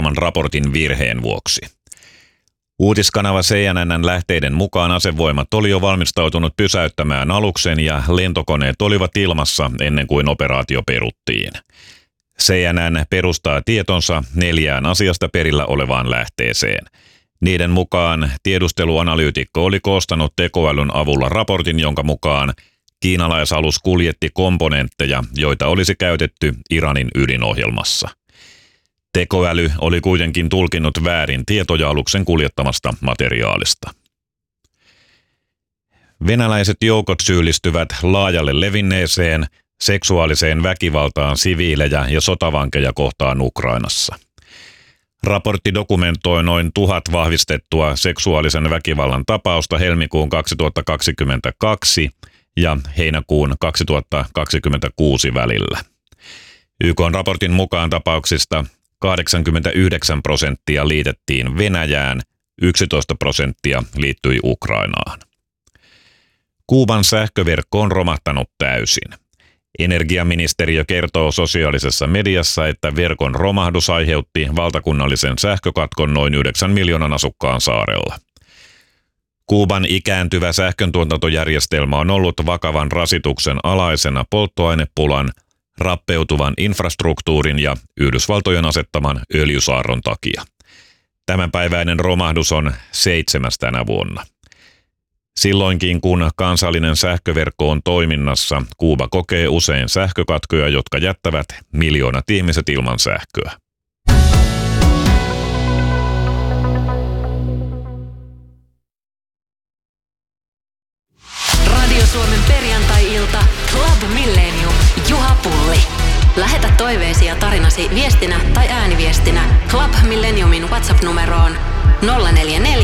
julkaiseman raportin virheen vuoksi. Uutiskanava CNN:n lähteiden mukaan asevoimat oli jo valmistautunut pysäyttämään aluksen ja lentokoneet olivat ilmassa ennen kuin operaatio peruttiin. CNN perustaa tietonsa 4 asiasta perillä olevaan lähteeseen. Niiden mukaan tiedusteluanalyytikko oli koostanut tekoälyn avulla raportin, jonka mukaan kiinalaisalus kuljetti komponentteja, joita olisi käytetty Iranin ydinohjelmassa. Tekoäly oli kuitenkin tulkinnut väärin tietoja aluksen kuljettamasta materiaalista. Venäläiset joukot syyllistyvät laajalle levinneeseen seksuaaliseen väkivaltaan siviilejä ja sotavankeja kohtaan Ukrainassa. Raportti dokumentoi noin 1000 vahvistettua seksuaalisen väkivallan tapausta helmikuun 2022 ja heinäkuun 2026 välillä. YK:n raportin mukaan tapauksista 89% liitettiin Venäjään, 11% liittyi Ukrainaan. Kuuban sähköverkko on romahtanut täysin. Energiaministeriö kertoo sosiaalisessa mediassa, että verkon romahdus aiheutti valtakunnallisen sähkökatkon noin 9 miljoonan asukkaan saarella. Kuuban ikääntyvä sähköntuotantojärjestelmä on ollut vakavan rasituksen alaisena polttoainepulan, rappeutuvan infrastruktuurin ja Yhdysvaltojen asettaman öljysaarron takia. Tämänpäiväinen romahdus on 7. tänä vuonna. Silloinkin kun kansallinen sähköverkko on toiminnassa, Kuuba kokee usein sähkökatkoja, jotka jättävät miljoonat ihmiset ilman sähköä. Radio Suomen perjantai-ilta Club Millennium. Juha Pulli. Lähetä toiveesi ja tarinasi viestinä tai ääniviestinä Club Millenniumin WhatsApp-numeroon 044